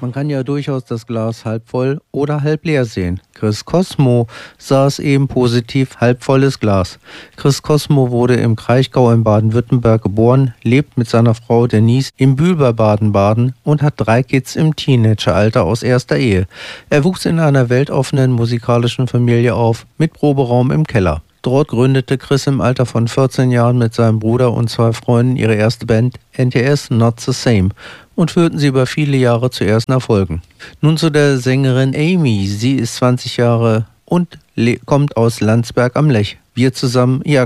Man kann ja durchaus das Glas halb voll oder halb leer sehen. Chris Cosmo sah es eben positiv, halb volles Glas. Chris Cosmo wurde im Kraichgau in Baden-Württemberg geboren, lebt mit seiner Frau Denise im Bühl bei Baden-Baden und hat 3 Kids im Teenageralter aus erster Ehe. Er wuchs in einer weltoffenen musikalischen Familie auf, mit Proberaum im Keller. Dort gründete Chris im Alter von 14 Jahren mit seinem Bruder und 2 Freunden ihre erste Band NTS Not the Same und führten sie über viele Jahre zu ersten Erfolgen. Nun zu der Sängerin Amy. Sie ist 20 Jahre und kommt aus Landsberg am Lech. Wir zusammen, ihr